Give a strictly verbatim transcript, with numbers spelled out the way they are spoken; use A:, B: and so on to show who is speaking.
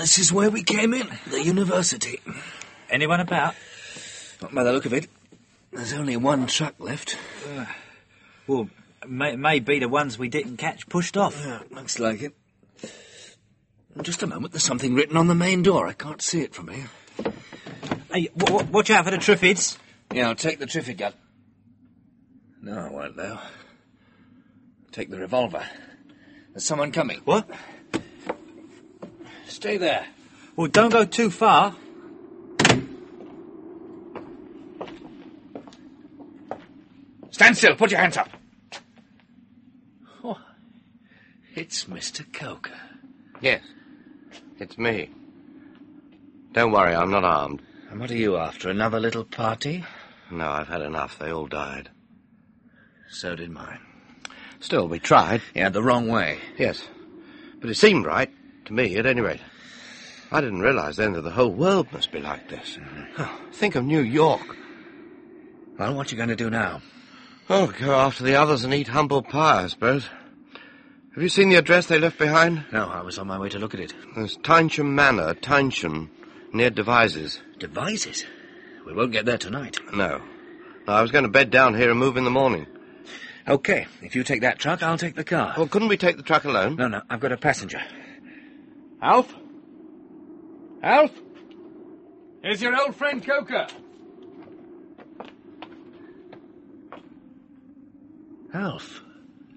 A: This is where we came in, the university.
B: Anyone about?
A: Not by the look of it. There's only one truck left.
B: Uh, well, may, maybe the ones we didn't catch pushed off.
A: Yeah, looks like it. Just a moment, there's something written on the main door. I can't see it from here.
B: Hey, w- w- watch out for the Triffids.
A: Yeah, I'll take the Triffid gun. No, I won't, though. Take the revolver. There's someone coming.
B: What?
A: Stay there.
B: Well, don't go too far.
A: Stand still. Put your hands up. Oh, it's Mister Coker.
C: Yes, it's me. Don't worry, I'm not armed.
A: And what are you after, another little party?
C: No, I've had enough. They all died.
A: So did mine.
C: Still, we tried.
A: Yeah, the wrong way.
C: Yes, but it seemed right, to me at any rate. I didn't realize then that the whole world must be like this. Mm-hmm. Oh, think of New York.
A: Well, what are you going to do now?
C: Oh, go after the others and eat humble pie, I suppose. Have you seen the address they left behind?
A: No, I was on my way to look at it.
C: There's Tynesham Manor, Tynesham, near Devizes.
A: Devizes? We won't get there tonight.
C: No. no. I was going to bed down here and move in the morning.
A: OK, if you take that truck, I'll take the car.
C: Well, couldn't we take the truck alone?
A: No, no, I've got a passenger.
D: Alf? Alf? Here's your old friend Coker.
A: Alf?